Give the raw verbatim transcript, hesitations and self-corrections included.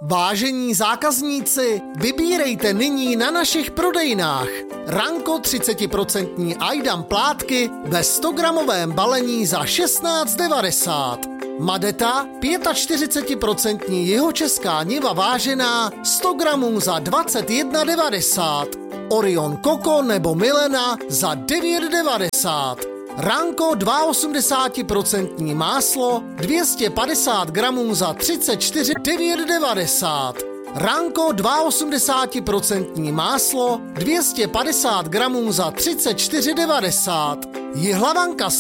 Vážení zákazníci, vybírejte nyní na našich prodejnách Ranko třicet procent Ajdam plátky ve sto gramovém balení za šestnáct devadesát. Madeta čtyřicet pět procent jihočeská niva vážená sto gramů za dvacet jedna devadesát. Orion Koko nebo Milena za devět devadesát. Ranko osmdesát dva procent máslo dvě stě padesát gramů za třicet čtyři devět devadesát. Ranko osmdesát dva procent máslo dvě stě padesát gramů za třicet čtyři devadesát. Jihlavanka